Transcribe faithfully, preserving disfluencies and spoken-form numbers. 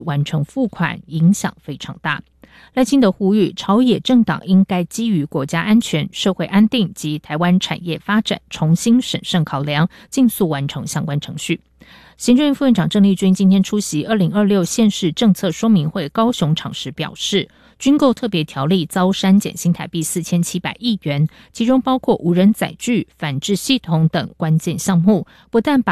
完成付款影响非常大。赖清德呼吁朝野政党应该基于国家安全、社会安定及台湾产业发展重新审慎考量，尽速完成相关程序。行政院副院长郑丽君今天出席二零二六县市政策说明会高雄场时表示，军购特别条例遭删减新台币四千七百亿元，其中包括无人载具、反制系统等关键项目，不但把